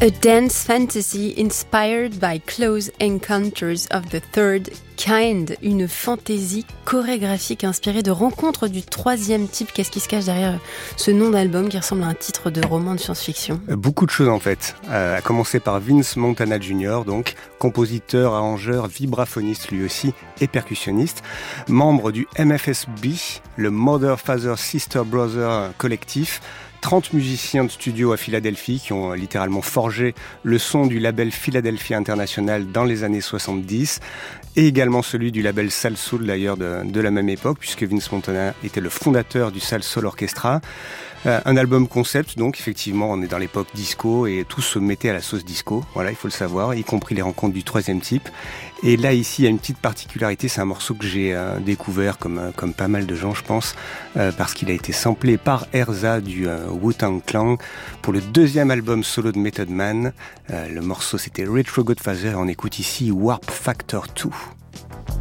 A dance fantasy inspired by close encounters of the third kind. Une fantaisie chorégraphique inspirée de rencontres du troisième type. Qu'est-ce qui se cache derrière ce nom d'album qui ressemble à un titre de roman de science-fiction ? Beaucoup de choses en fait, à commencer par Vince Montana Jr., donc compositeur, arrangeur, vibraphoniste lui aussi et percussionniste, membre du MFSB, le Mother, Father, Sister, Brother collectif. 30 musiciens de studio à Philadelphie qui ont littéralement forgé le son du label Philadelphia International dans les années 70 et également celui du label Salsoul d'ailleurs de la même époque puisque Vince Montana était le fondateur du Salsoul Orchestra. Un album concept, donc effectivement on est dans l'époque disco et tout se mettait à la sauce disco, voilà il faut le savoir, y compris les rencontres du troisième type. Et là ici il y a une petite particularité, c'est un morceau que j'ai découvert comme pas mal de gens je pense, parce qu'il a été samplé par Erza du Wu-Tang Clan pour le deuxième album solo de Method Man. Le morceau c'était Retro Godfather et on écoute ici Warp Factor 2.